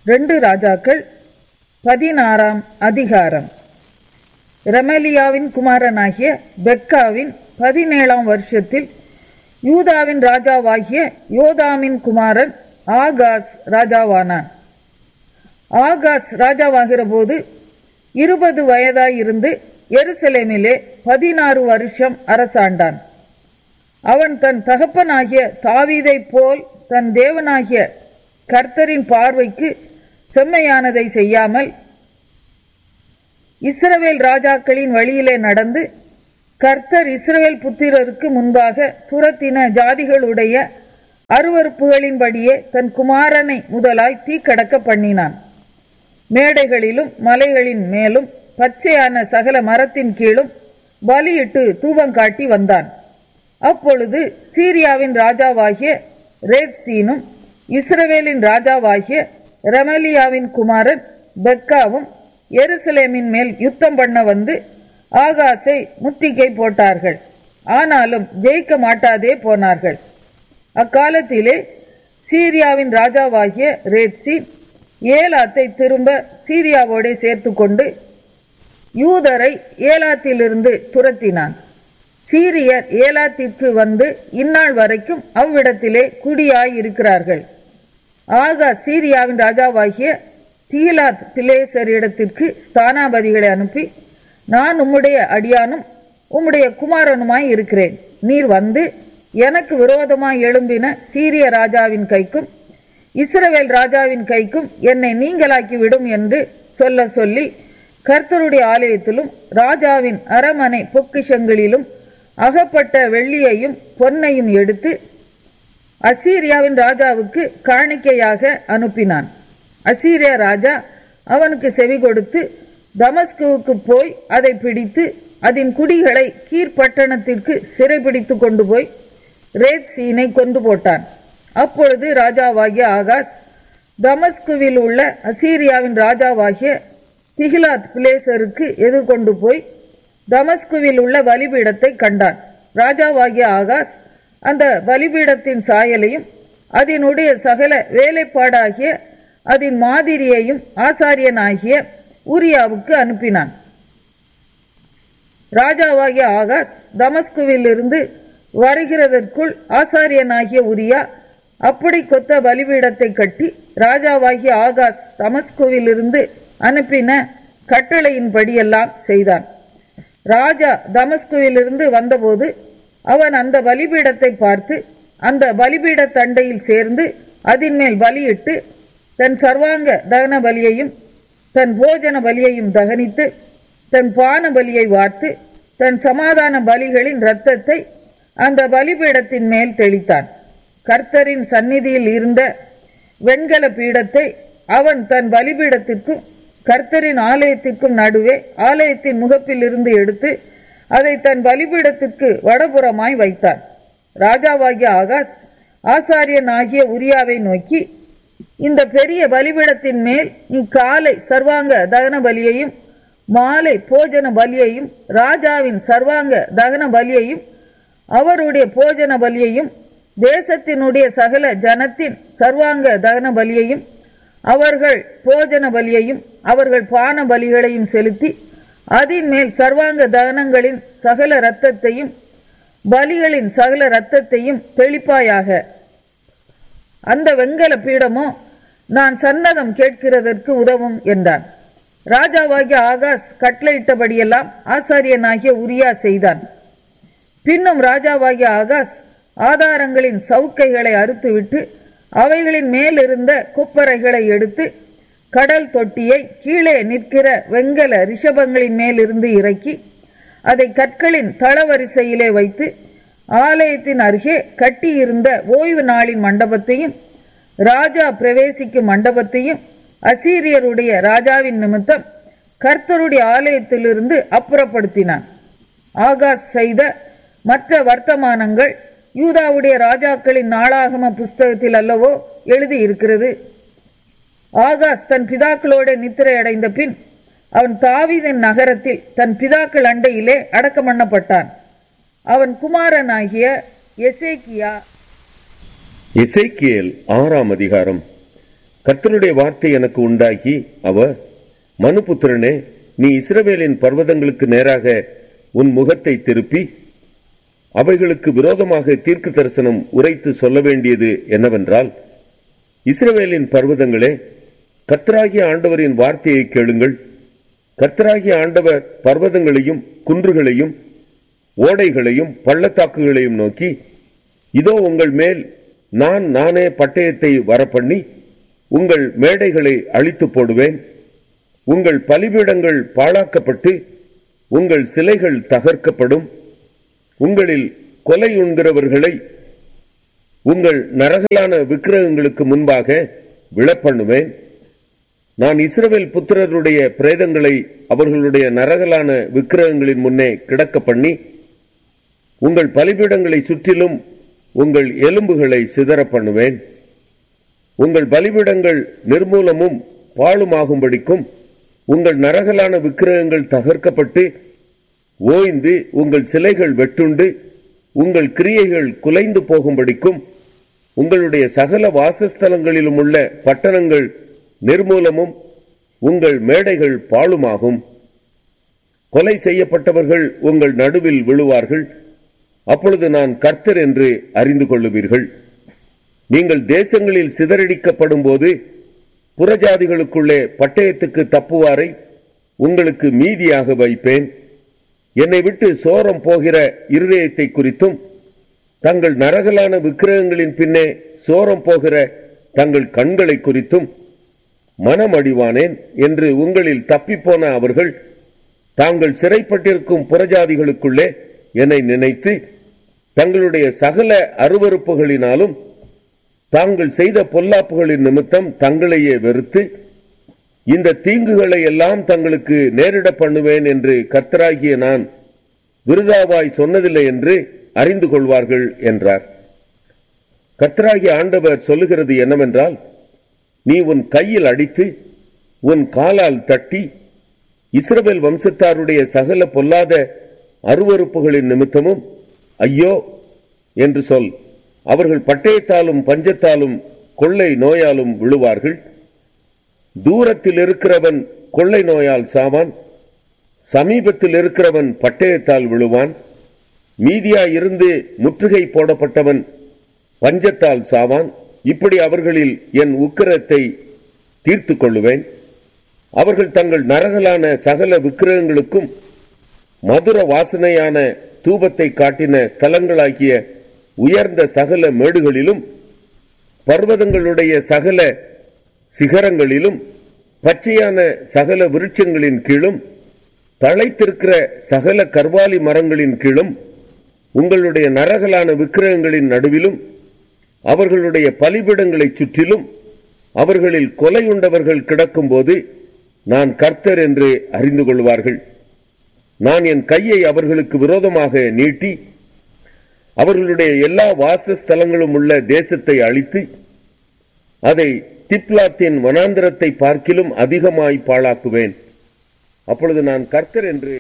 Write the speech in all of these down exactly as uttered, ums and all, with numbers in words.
ரெண்டு ராஜாக்கள் பதினாறாம் அதிகாரம். ரெமலியாவின் குமாரனாகிய பெக்காவின் பதினேழாம் வருஷத்தில் யூதாவின் ராஜாவாகிய யோதாமின் குமாரன் ஆகாஸ் ராஜாவானான். ஆகாஸ் ராஜாவாகிற போது இருபது வயதாயிருந்து எருசலேமிலே பதினாறு வருஷம் அரசாண்டான். அவன் தன் தகப்பனாகிய தாவீதை போல் தன் தேவனாகிய கர்த்தரின் பார்வைக்கு செம்மையானதை செய்யாமல் இஸ்ரவேல் ராஜாக்களின் வழியிலே நடந்து கர்த்தர் இஸ்ரவேல் புத்திரருக்கு முன்பாக துரத்தின ஜாதிகளுடைய அருவருப்புகளின்படியே தன் குமாரனை முதலாய் தீக்கடக்க பண்ணினான். மேடைகளிலும் மலைகளின் மேலும் பச்சையான சகல மரத்தின் கீழும் பலியிட்டு தூபங்காட்டி வந்தான். அப்பொழுது சீரியாவின் ராஜாவாகிய ரேத்சீனும் இஸ்ரவேலின் ராஜாவாகிய ரெமலியாவின் குமாரன் பெக்காவும் எருசலேமின் மேல் யுத்தம் பண்ண வந்து ஆகாசை முத்திகை போட்டார்கள். ஆனாலும் ஜெயிக்க மாட்டாதே போனார்கள். அக்காலத்திலே சீரியாவின் ராஜாவாகிய ரேத்சீன் ஏலாத்தை திரும்ப சீரியாவோட சேர்த்து கொண்டு யூதரை ஏலாத்திலிருந்து துரத்தினான். சீரியர் ஏலாத்திற்கு வந்து இந்நாள் வரைக்கும் அவ்விடத்திலே குடியாயிருக்கிறார்கள். ஆகா சீரியாவின் ராஜாவாகிய தீலாத் பிலேசரிடத்திற்கு ஸ்தானாபதிகளை அனுப்பி, நான் உம்முடைய அடியானும் உம்முடைய குமாரனுமாய் இருக்கிறேன். நீர் வந்து எனக்கு விரோதமாய் எழும்பின சீரிய ராஜாவின் கைக்கும் இஸ்ரவேல் ராஜாவின் கைக்கும் என்னை நீங்களாக்கி விடும் என்று சொல்ல சொல்லி கர்த்தருடைய ஆலயத்திலும் ராஜாவின் அரமனை பொக்கிஷங்களிலும் அகப்பட்ட வெள்ளியையும் பொன்னையும் எடுத்து அசீரியாவின் ராஜாவுக்கு காணிக்கையாக அனுப்பினான். அசீரியா ராஜா அவனுக்கு செவி கொடுத்து தமஸ்குவுக்கு போய் அதை பிடித்து அதன் குடிகளை கீர்பட்டணத்திற்கு சிறைபிடித்து கொண்டு போய் ரேத்சீனை கொண்டு போட்டான். அப்பொழுது ராஜாவாகிய ஆகாஸ் தமஸ்குவில் உள்ள அசீரியாவின் ராஜாவாகிய திகிலாத் பிலேசருக்கு எதிர்கொண்டு போய் தமஸ்குவில் உள்ள பலிபீடத்தை கண்டான். ராஜாவாகிய ஆகாஸ் அந்த பலிபீடத்தின் சாயலையும் அதனுடைய சகல வேலைப்பாடாகிய அதன் மாதிரியையும் ஆசாரியனாகிய உரியாவுக்கு அனுப்பினான். ராஜாவாகிய ஆகாஸ் தமஸ்குவில் இருந்து வருகிறதற்குள் ஆசாரியனாகிய உரியா அப்படி கொத்த பலிபீடத்தை கட்டி ராஜாவாகிய ஆகாஸ் தமஸ்குவில் இருந்து அனுப்பின கட்டளையின்படியெல்லாம் செய்தான். ராஜா தமஸ்குவிலிருந்து வந்தபோது அவன் அந்த பலிபீடத்தை பார்த்து அந்த பலிபீட தண்டையில் சேர்ந்து அதன் மேல் பலியிட்டு தன் சர்வாங்க தகன பலியையும் தன் போஜன பலியையும் தகனித்து தன் பான பலியை வார்த்து தன் சமாதான பலிகளின் இரத்தத்தை அந்த பலிபீடத்தின் மேல் தெளித்தான். கர்த்தரின் சந்நிதியில் இருந்த வெண்கல பீடத்தை அவன் தன் பலிபீடத்திற்கும் கர்த்தரின் ஆலயத்திற்கும் நடுவே ஆலயத்தின் முகப்பில் இருந்து எடுத்து அதை தன் பலிபீடத்திற்கு வடபுறமாய் வைத்தான். ராஜாவாகிய ஆகாஸ் ஆசாரியன் ஆகிய உரியாவை நோக்கி, இந்த பெரிய பலிபீடத்தின் மேல் நீ காலை சர்வாங்க தகன பலியையும் மாலை போஜன பலியையும் ராஜாவின் சர்வாங்க தகன பலியையும் அவருடைய போஜன பலியையும் தேசத்தினுடைய சகல ஜனத்தின் சர்வாங்க தகன பலியையும் அவர்கள் போஜன பலியையும் அவர்கள் பான பலிகளையும் செலுத்தி அதன் மேல் சர்வாங்க தகனங்களின் சகல இரத்தத்தையும் பலிகளின் சகல இரத்தத்தையும் தெளிப்பாயாக. அந்த வெண்கல பீடமோ நான் சன்னதம் கேட்கிறதற்கு உதவும் என்றான். ராஜாவாகிய ஆகாஸ் கட்டளையிட்டபடியெல்லாம் ஆசாரியனாகிய உரியா செய்தான். பின்னும் ராஜாவாகிய ஆகாஸ் ஆதாரங்களின் சவுக்கைகளை அறுத்துவிட்டு அவைகளின் மேலிருந்த குப்பரைகளை எடுத்து கடல் தொட்டியை கீழே நிற்கிற வெண்கல ரிஷபங்களின் மேலிருந்து இறக்கி அதை கற்களின் தளவரிசையிலே வைத்து ஆலயத்தின் அருகே கட்டியிருந்த ஓய்வு நாளின் மண்டபத்தையும் ராஜா பிரவேசிக்கும் மண்டபத்தையும் அசீரியருடைய ராஜாவின் நிமித்தம் கர்த்தருடைய ஆலயத்திலிருந்து அப்புறப்படுத்தினான். ஆகாஸ் செய்த மற்ற வர்த்தமானங்கள் யூதாவுடைய ராஜாக்களின் நாளாகம புஸ்தகத்தில் அல்லவோ எழுதி இருக்கிறது. ஆகாஸ் தன் பிதாக்களோட நித்திரை அடைந்த பின் அவன் தாவீதின் நகரத்தில் தன் பிதாக்கள் அண்டையிலே அடக்கம் பண்ணப்பட்டான். அவன் குமாரனாகிய எசேக்கியா எசேக்கியேல் ஆறாம் அதிகாரம். கர்த்தருடைய வார்த்தை எனக்கு உண்டாகி, அவர், மனுபுத்திரனே, நீ இஸ்ரவேலின் பர்வதங்களுக்கு நேராக உன் முகத்தை திருப்பி அவைகளுக்கு விரோதமாக தீர்க்க தரிசனம் உரைத்து சொல்ல வேண்டியது என்னவென்றால், இஸ்ரவேலின் பர்வதங்களே, கர்த்தராகிய ஆண்டவரின் வார்த்தையை கேளுங்கள். கர்த்தராகிய ஆண்டவர் பர்வதங்களையும் குன்றுகளையும் ஓடைகளையும் பள்ளத்தாக்குகளையும் நோக்கி, இதோ உங்கள் மேல் நான் நானே பட்டயத்தை வரப்பண்ணி உங்கள் மேடைகளை அழித்து போடுவேன். உங்கள் பலிபீடங்கள் பாழாக்கப்பட்டு உங்கள் சிலைகள் தகர்க்கப்படும். உங்களில் கொலை உண்கிறவர்களை உங்கள் நரகலான விக்கிரகங்களுக்கு முன்பாக விழப்பண்ணுவேன். நான் இஸ்ரவேல் புத்திரருடைய பிரேதங்களை அவர்களுடைய நரகலான விக்கிரகங்களின் முன்னே கிடக்க பண்ணி உங்கள் பலிபீடங்களை சுற்றிலும் உங்கள் எலும்புகளை சிதற பண்ணுவேன். உங்கள் பலிபீடங்கள் நிர்மூலமும் பாழுமாகும்படிக்கும் உங்கள் நரகலான விக்கிரகங்கள் தகர்க்கப்பட்டு ஓய்ந்து உங்கள் சிலைகள் வெட்டுண்டு உங்கள் கிரியைகள் குலைந்து போகும்படிக்கும் உங்களுடைய சகல வாசஸ்தலங்களிலும் உள்ள பட்டணங்கள் நிர்மூலமும் உங்கள் மேடைகள் பாழுமாகும். கொலை செய்யப்பட்டவர்கள் உங்கள் நடுவில் விழுவார்கள். அப்பொழுது நான் கர்த்தர் என்று அறிந்து கொள்ளுவீர்கள். நீங்கள் தேசங்களில் சிதறடிக்கப்படும் போது புறஜாதிகளுக்குள்ளே பட்டயத்துக்கு தப்புவாரை உங்களுக்கு மீதியாக வைப்பேன். என்னை விட்டு சோரம் போகிற இருதயத்தை குறித்தும் தங்கள் நரகலான விக்கிரகங்களின் பின்னே சோரம் போகிற தங்கள் கண்களை குறித்தும் மனமடிவானேன் என்று உங்களில் தப்பிப்போன அவர்கள் தாங்கள் சிறைப்பட்டிருக்கும் புறஜாதிகளுக்குள்ளே என்னை நினைத்து தங்களுடைய சகல அருவருப்புகளினாலும் தாங்கள் செய்த பொல்லாப்புகளின் நிமித்தம் தங்களையே வெறுத்து இந்த தீங்குகளை எல்லாம் தங்களுக்கு நேரிட பண்ணுவேன் என்று கர்த்தராகிய நான் விருதாவாய் சொன்னதில்லை என்று அறிந்து கொள்வார்கள் என்றார். கர்த்தராகிய ஆண்டவர் சொல்லுகிறது என்னவென்றால், நீ உன் கையில் அடித்து உன் காலால் தட்டி இஸ்ரவேல் வம்சத்தாருடைய சகல பொல்லாத அருவருப்புகளின் நிமித்தமும் ஐயோ என்று சொல். அவர்கள் பட்டயத்தாலும் பஞ்சத்தாலும் கொள்ளை நோயாலும் விழுவார்கள். தூரத்தில் இருக்கிறவன் கொள்ளை நோயால் சாவான், சமீபத்தில் இருக்கிறவன் பட்டயத்தால் விழுவான். மீதியாயிருந்து முற்றுகை போடப்பட்டவன் பஞ்சத்தால் சாவான். இப்படி அவர்களில் என் உக்கிரத்தை தீர்த்து கொள்ளுவேன். அவர்கள் தங்கள் நரகலான சகல விக்கிரகங்களுக்கும் மதுர வாசனையான தூபத்தை காட்டின ஸ்தலங்களாகிய உயர்ந்த சகல மேடுகளிலும் பர்வதங்களுடைய சகல சிகரங்களிலும் பச்சையான சகல விருட்சங்களின் கீழும் தழைத்திருக்கிற சகல கர்வாலி மரங்களின் கீழும் உங்களுடைய நரகலான விக்கிரகங்களின் நடுவிலும் அவர்களுடைய பலிபீடங்களை சுற்றிலும் அவர்களில் கொலை உண்டவர்கள் கிடக்கும் போது நான் கர்த்தர் என்று அறிந்து கொள்வார்கள். நான் என் கையை அவர்களுக்கு விரோதமாக நீட்டி அவர்களுடைய எல்லா வாசஸ்தலங்களும் உள்ள தேசத்தை அழித்து அதை திப்லாத்தின் வனாந்திரத்தை பார்க்கிலும் அதிகமாய் பாழாக்குவேன். அப்பொழுது நான் கர்த்தர் என்று.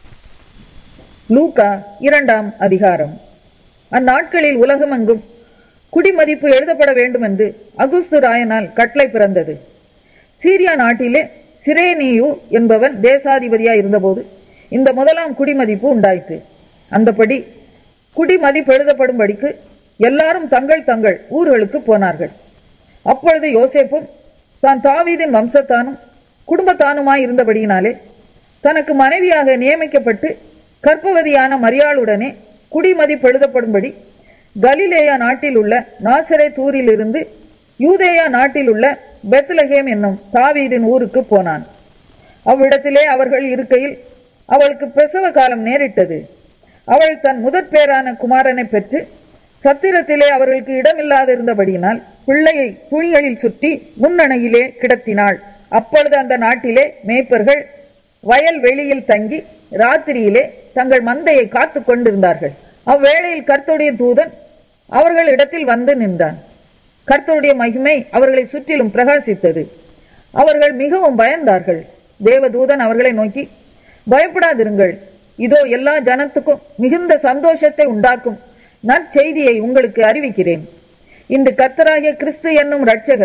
லூக்கா இரண்டாம் அதிகாரம். அந்நாட்களில் உலகமெங்கும் குடிமதிப்பு எழுதப்பட வேண்டும் என்று அகுஸ்து ராயனால் கட்டளை பிறந்தது. சீரியா நாட்டிலே சிரேனியு என்பவன் தேசாதிபதியாய் இருந்தபோது இந்த முதலாம் குடிமதிப்பு உண்டாயிற்று. அந்தபடி குடிமதிப்பு எழுதப்படும்படிக்கு எல்லாரும் தங்கள் தங்கள் ஊர்களுக்கு போனார்கள். அப்பொழுது யோசேப்பும் தான் தாவீதின் வம்சத்தானும் குடும்பத்தானுமாய் இருந்தபடியினாலே தனக்கு மனைவியாக நியமிக்கப்பட்டு கர்ப்பவதியான மரியாளுடனே குடிமதிப்பு எழுதப்படும்படி கலிலேயா நாட்டில் உள்ள நாசரேத்தூரில் இருந்து யூதேயா நாட்டில் உள்ள பெத்லகேம் என்னும் தாவீதின் ஊருக்கு போனான். அவ்விடத்திலே அவர்கள் இருக்கையில் அவளுக்கு பிரசவ காலம் நேரிட்டது. அவள் தன் முதற் பேரான குமாரனை பெற்று சத்திரத்திலே அவர்களுக்கு இடமில்லாதிருந்தபடியினால் பிள்ளையை துணிகளில் சுற்றி முன்னணையிலே கிடத்தினாள். அப்பொழுது அந்த நாட்டிலே மேய்ப்பர்கள் வயல் வெளியில் தங்கி ராத்திரியிலே தங்கள் மந்தையை காத்து கொண்டிருந்தார்கள். அவ்வேளையில் கர்த்தருடைய தூதன் அவர்கள் இடத்தில் வந்து நின்றான். கர்த்தருடைய மகிமை அவர்களை சுற்றிலும் பிரகாசித்தது. அவர்கள் மிகவும் பயந்தார்கள். தேவதூதன் அவர்களை நோக்கி, பயப்படாதிருங்கள், இதோ எல்லா ஜனத்துக்கும் மிகுந்த சந்தோஷத்தை உண்டாக்கும் நற்செய்தியை உங்களுக்கு அறிவிக்கிறேன். இன்று கர்த்தராகிய கிறிஸ்து என்னும் இரட்சகர்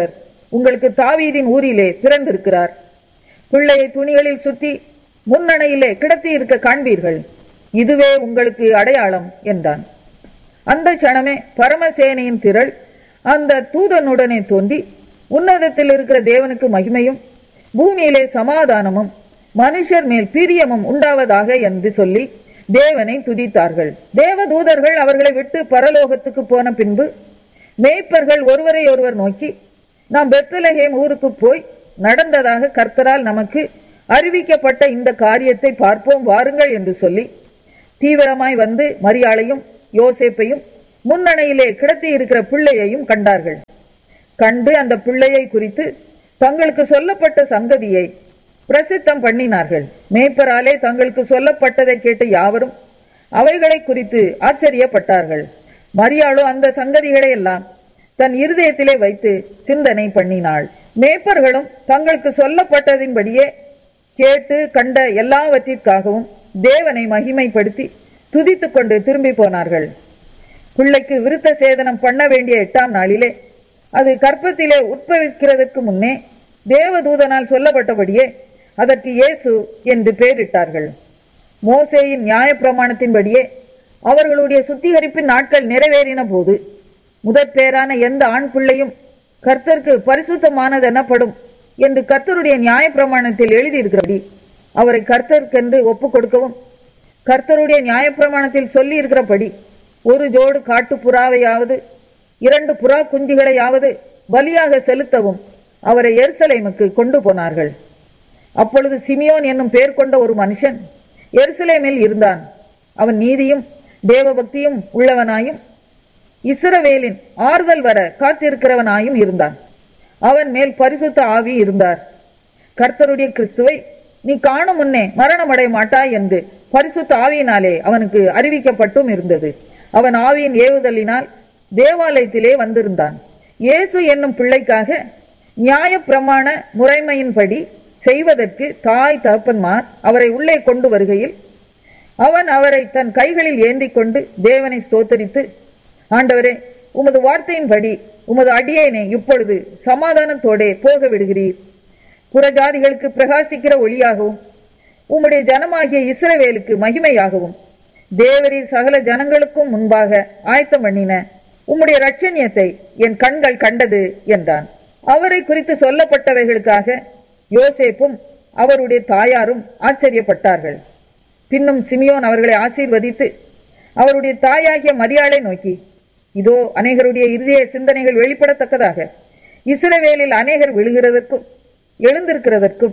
உங்களுக்கு தாவீதின் ஊரிலே பிறந்திருக்கிறார். பிள்ளையை துணிகளில் சுற்றி முன்னணையிலே கிடத்தி இருக்க காண்பீர்கள். இதுவே உங்களுக்கு அடையாளம் என்றான். அந்த சணமே பரமசேனையின் திரள் அந்த தூதனுடனே தோன்றி, உன்னதத்தில் இருக்கிற தேவனுக்கு மகிமையும் பூமியிலே சமாதானமும் மனுஷர் மேல் பிரியமும் உண்டாவதாக என்று சொல்லி தேவனை துதித்தார்கள். தேவதூதர்கள் அவர்களை விட்டு பரலோகத்துக்கு போன பின்பு மேய்ப்பர்கள் ஒருவரை ஒருவர் நோக்கி, நாம் பெத்லகேம் ஊருக்கு போய் நடந்ததாக கர்த்தரால் நமக்கு அறிவிக்கப்பட்ட இந்த காரியத்தை பார்ப்போம் வாருங்கள் என்று சொல்லி தீவிரமாய் வந்து மரியாளையும் யோசேப்பையும் முன்னணையிலே கிடத்தி இருக்கிற பிள்ளையையும் கண்டார்கள். கண்டு அந்த பிள்ளையை குறித்து தங்களுக்கு சொல்லப்பட்ட சங்கதியை பிரசித்தம் பண்ணினார்கள். மேய்ப்பராலே தங்களுக்கு சொல்லப்பட்டதை கேட்டு யாவரும் அவைகளை குறித்து ஆச்சரியப்பட்டார்கள். மரியாளோ அந்த சங்கதிகளை எல்லாம் தன் இருதயத்திலே வைத்து சிந்தனை பண்ணினாள். மேய்ப்பர்களும் தங்களுக்கு சொல்லப்பட்டதின்படியே கேட்டு கண்ட எல்லாவற்றிற்காகவும் தேவனை மகிமைப்படுத்தி துதித்துக் கொண்டு திரும்பி போனார்கள். பிள்ளைக்கு விருத்த சேதனம் பண்ண வேண்டிய எட்டாம் நாளிலே, அது கர்ப்பத்திலே உட்பவிக்கிறதற்கு முன்னே தேவதூதனால் சொல்லப்பட்டபடியே அதற்கு இயேசு என்று பெயரிட்டார்கள். மோசேயின் நியாய பிரமாணத்தின்படியே அவர்களுடைய சுத்திகரிப்பின் நாட்கள் நிறைவேறின போது முதற் பேரான எந்த ஆண் பிள்ளையும் கர்த்தருக்கு பரிசுத்தமானது எனப்படும் என்று கர்த்தருடைய நியாய பிரமாணத்தில் எழுதியிருக்கிறபடி அவரை கர்த்தருக்கென்று ஒப்புக் கொடுக்கவும், கர்த்தருடைய நியாய பிரமாணத்தில் சொல்லி இருக்கிறபடி ஒரு ஜோடு காட்டு புறாவையாவது இரண்டு புறா குஞ்சுகளையாவது பலியாக செலுத்தவும் அவரை எருசலேமுக்கு கொண்டு போனார்கள். அப்பொழுது சிமியோன் என்னும் பெயர் கொண்ட ஒரு மனுஷன் எருசலேமில் இருந்தான். அவன் நீதியும் தேவபக்தியும் உள்ளவனாயும் இஸ்ரவேலின் ஆறுதல் வர காத்திருக்கிறவனாயும் இருந்தான். அவன் மேல் பரிசுத்த ஆவி இருந்தார். கர்த்தருடைய கிறிஸ்துவை நீ காணும் முன்னே மரணமடைய மாட்டாய் என்று பரிசுத்த ஆவியினாலே அவனுக்கு அறிவிக்கப்பட்டும் இருந்தது. அவன் ஆவியின் ஏவுதலினால் தேவாலயத்திலே வந்திருந்தான். இயேசு என்னும் பிள்ளைக்காக நியாய பிரமாண முறைமையின்படி செய்வதற்கு தாய் தகப்பன்மார் அவரை உள்ளே கொண்டு வருகையில் அவன் அவரை தன் கைகளில் ஏந்தி கொண்டு தேவனை ஸ்தோத்தரித்து, ஆண்டவரே, உமது வார்த்தையின்படி உமது அடியேனை இப்பொழுது சமாதானத்தோடே போக விடுகிறீர். புறஜாதிகளுக்கு பிரகாசிக்கிற ஒளியாகவும் உம்முடைய ஜனமாகிய இஸ்ரவேலுக்கு மகிமையாகவும் தேவரீர் சகல ஜனங்களுக்கும் முன்பாக ஆயத்தம் பண்ணின உம்முடைய இரட்சணியத்தை என் கண்கள் கண்டது என்றான். அவரை குறித்து சொல்லப்பட்டவைகளுக்காக யோசேப்பும் அவருடைய தாயாரும் ஆச்சரியப்பட்டார்கள். பின்னும் சிமியோன் அவர்களை ஆசீர்வதித்து அவருடைய தாயாகிய மரியாளை நோக்கி, இதோ அநேகருடைய இருதய சிந்தனைகள் வெளிப்படத்தக்கதாக இஸ்ரவேலில் அநேகர் விழுகிறதற்கும் எழுந்திருக்கிறதற்கும்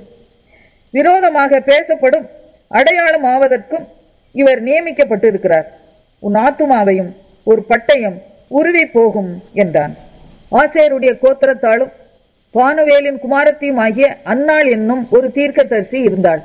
விரோதமாக பேசப்படும் அடையாளம் ஆவதற்கும் இவர் நியமிக்கப்பட்டிருக்கிறார். உன் ஆத்துமாவையும் ஒரு பட்டயம் உருவி போகும் என்றான். ஆசேருடைய கோத்திரத்தாலும் பானுவேலின் குமாரத்தியும் ஆகிய அன்னாள் என்னும் ஒரு தீர்க்கதரிசி இருந்தாள்.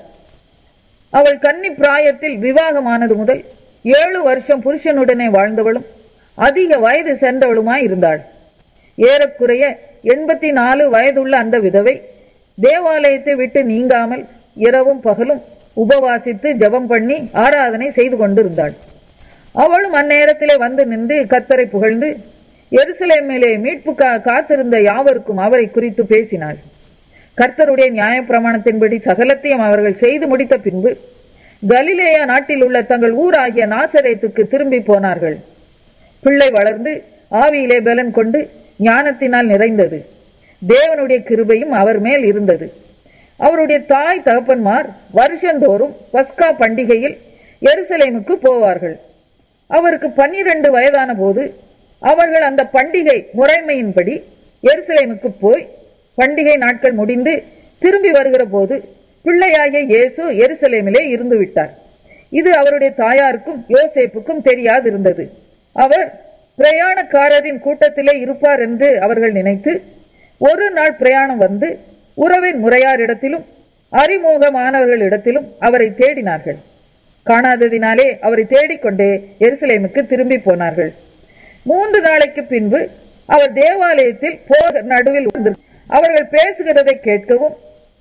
அவள் கன்னி பிராயத்தில் விவாகமானது முதல் ஏழு வருஷம் புருஷனுடனே வாழ்ந்தவளும் அதிக வயது சென்றவளுமாய் இருந்தாள். ஏறக்குறைய எண்பத்தி நாலு வயதுள்ள அந்த விதவை தேவாலயத்தை விட்டு நீங்காமல் இரவும் பகலும் உபவாசித்து ஜெபம் பண்ணி ஆராதனை செய்து கொண்டிருந்தாள். அவளும் அந்நேரத்திலே வந்து நின்று கர்த்தரை புகழ்ந்து எருசலேமிலே மீட்புக்காக காத்திருந்த யாவருக்கும் அவரை குறித்து பேசினாள். கர்த்தருடைய நியாய பிரமாணத்தின்படி சகலத்தையும் அவர்கள் செய்து முடித்த பின்பு கலிலேயா நாட்டில் உள்ள தங்கள் ஊராகிய நாசரேத்துக்கு திரும்பி போனார்கள். பிள்ளை வளர்ந்து ஆவியிலே பலன் கொண்டு ஞானத்தினால் நிறைந்தது. தேவனுடைய கிருபையும் அவர் மேல் இருந்தது. அவருடைய தாய் தகப்பன்மார் வருஷந்தோறும் பஸ்கா பண்டிகையில் எருசலேமுக்கு போவார்கள். அவருக்கு பன்னிரண்டு வயதான போது அவர்கள் அந்த பண்டிகை முறைமையின்படி எருசலேமுக்கு போய் பண்டிகை நாட்கள் முடிந்து திரும்பி வருகிற போது பிள்ளையாகிய இயேசு எருசலேமிலே இருந்து விட்டார். இது அவருடைய தாயாருக்கும் யோசேப்புக்கும் தெரியாதிருந்தது. அவர் பிரயாணக்காரரின் கூட்டத்திலே இருப்பார் என்று அவர்கள் நினைத்து ஒரு நாள் பிரயாணம் வந்து உறவின் முறையாரிடத்திலும் அறிமுகமானவர்களிடத்திலும் அவரை தேடினார்கள். காணாததினாலே அவரை தேடிக்கொண்டே எருசலேமுக்கு திரும்பி போனார்கள். மூன்று நாளைக்கு பின்பு அவர் தேவாலயத்தில் போர் நடுவில் அவர்கள் பேசுகிறதை கேட்கவும்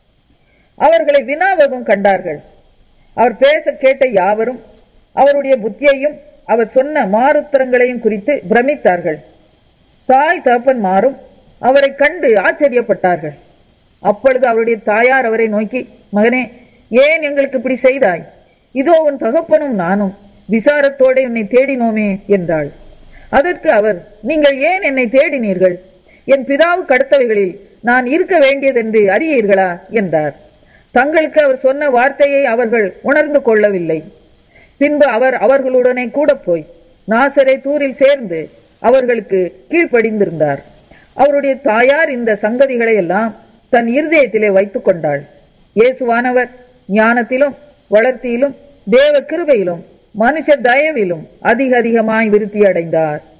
அவர்களை வினாவவும் கண்டார்கள். அவர் பேச கேட்ட யாவரும் அவருடைய புத்தியையும் அவர் சொன்ன மாறுத்தரங்களையும் குறித்து பிரமித்தார்கள். தாய் தகப்பன்மாரும் அவரை கண்டு ஆச்சரியப்பட்டார்கள். அப்பொழுது அவருடைய தாயார் அவரை நோக்கி, மகனே, ஏன் எங்களுக்கு இப்படி செய்தாய்? இதோ உன் தகப்பனும் நானும் விசாரத்தோடு என்னை தேடினோமே என்றாள். அதற்கு அவர், நீங்கள் ஏன் என்னை தேடினீர்கள்? என் பிதாவுக்கு அடுத்தவைகளில் நான் இருக்க வேண்டியதென்று அறியீர்களா என்றார். தங்களுக்கு அவர் சொன்ன வார்த்தையை அவர்கள் உணர்ந்து கொள்ளவில்லை. பின்பு அவர் அவர்களுடனே கூட போய் நாசரேத்தூரில் சேர்ந்து அவர்களுக்கு கீழ்ப்படிந்திருந்தார். அவருடைய தாயார் இந்த சங்கதிகளை எல்லாம் தன் இருதயத்திலே வைத்துக் கொண்டாள். இயேசுவானவர் ஞானத்திலும் வளர்த்தியிலும் தேவ கிருபையிலும் மனுஷ தயவிலும் அதிக அதிகமாய் விருத்தி அடைந்தார்.